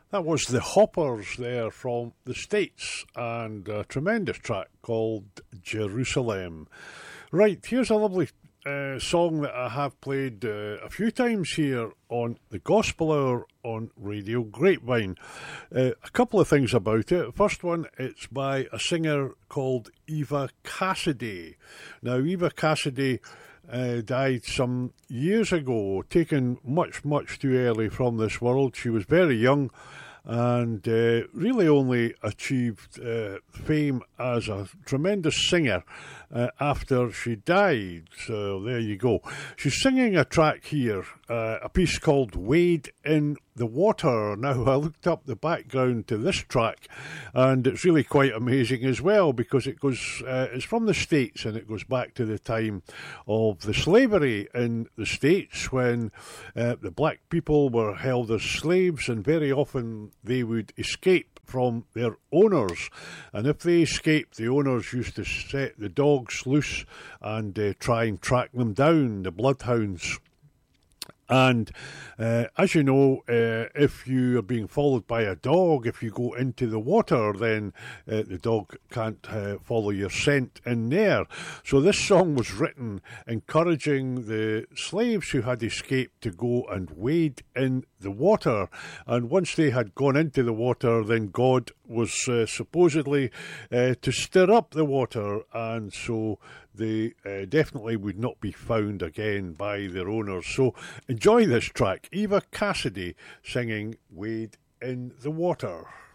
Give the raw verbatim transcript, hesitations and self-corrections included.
That was the Hoppers there from the States, and a tremendous track called Jerusalem. Right, here's a lovely uh, song that I have played uh, a few times here on the Gospel Hour on Radio Grapevine. Uh, a couple of things about it. First one, it's by a singer called Eva Cassidy. Now, Eva Cassidy Uh, died some years ago, taken much, much too early from this world. She was very young and uh, really only achieved uh, fame as a tremendous singer uh, after she died. So there you go. She's singing a track here, uh, a piece called Wade in the Water. Now, I looked up the background to this track, and it's really quite amazing as well, because it goes, uh, it's from the States, and it goes back to the time of the slavery in the States, when uh, the black people were held as slaves, and very often they would escape from their owners, and if they escaped, the owners used to set the dogs loose and uh, try and track them down, the bloodhounds. And uh, as you know, uh, if you are being followed by a dog, if you go into the water, then uh, the dog can't uh, follow your scent in there. So this song was written encouraging the slaves who had escaped to go and wade in the water. And once they had gone into the water, then God was uh, supposedly uh, to stir up the water, and so they uh, definitely would not be found again by their owners. So enjoy this track, Eva Cassidy singing Wade in the Water.